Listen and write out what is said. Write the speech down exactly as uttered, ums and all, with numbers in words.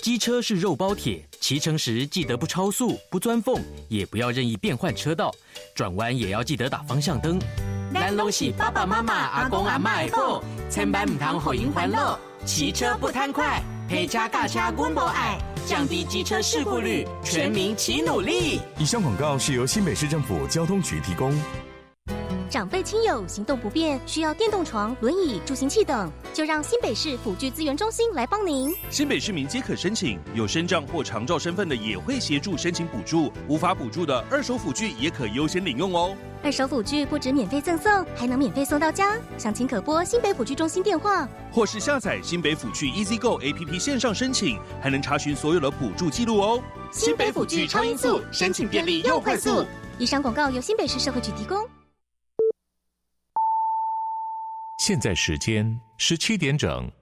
机车是肉包铁，骑乘时记得不超速、不钻缝，也不要任意变换车道，转弯也要记得打方向灯。 咱拢是爸爸妈妈、阿公阿嬷的宝，千万唔通互因烦恼。骑车不贪快，陪车驾车阮无爱，降低机车事故率，全民齐努力。 以上广告是由新北市政府交通局提供。 长辈亲友行动不便，需要电动床、轮椅、助行器等，就让新北市辅具资源中心来帮您。 新北市民皆可申请，有身障或长照身份的也会协助申请补助，无法补助的二手辅具也可优先领用哦。 二手辅具不止免费赠送，还能免费送到家。详情可拨新北辅具中心电话， 或是下载新北辅具 EasyGo A P P 线上申请，还能查询所有的补助记录哦。 新北辅具超音速，申请便利又快速。 以上广告由新北市社会局提供。 现在时间十七点整。